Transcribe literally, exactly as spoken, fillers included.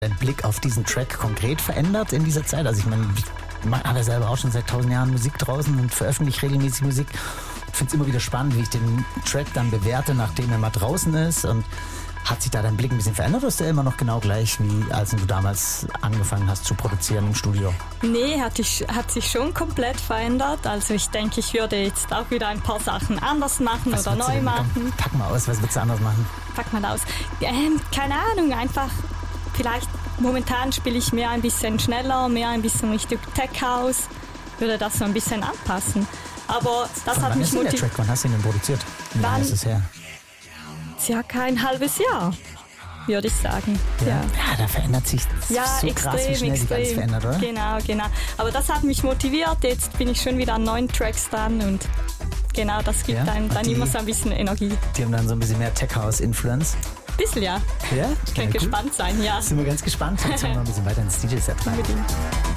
dein Blick auf diesen Track konkret verändert in dieser Zeit? Also ich meine, ich habe ja selber auch schon seit tausend Jahren Musik draußen und veröffentliche regelmäßig Musik. Ich finde es immer wieder spannend, wie ich den Track dann bewerte, nachdem er mal draußen ist. Und hat sich da dein Blick ein bisschen verändert oder ist der immer noch genau gleich, wie als du damals angefangen hast zu produzieren im Studio? Nee, hat, ich, hat sich schon komplett verändert. Also ich denke, ich würde jetzt auch wieder ein paar Sachen anders machen Was oder neu denn, machen. Komm, pack mal aus, was willst du anders machen? Pack mal aus. Ähm, keine Ahnung, einfach vielleicht momentan spiele ich mehr ein bisschen schneller, mehr ein bisschen Richtung Tech House. Würde das so ein bisschen anpassen. Aber das Von hat wann mich ist denn der motiviert. Track? Wann hast du ihn denn produziert? Wie lange Wann- ist es her? Circa ein halbes Jahr, würde ich sagen. Ja, Ja. ja da verändert sich Ja, so extrem, krass, wie schnell sich alles extrem. verändert, oder? Genau, genau. Aber das hat mich motiviert. Jetzt bin ich schon wieder an neuen Tracks dran und genau, das gibt Ja, einem und dann die- immer so ein bisschen Energie. Die haben dann so ein bisschen mehr Tech-House-Influence. Bisschen, ja. Ja? Ich kann Ja, gut. gespannt sein, ja. Sind wir ganz gespannt. Jetzt hören wir mal ein bisschen weiter ins D J-Set rein. Unbedingt.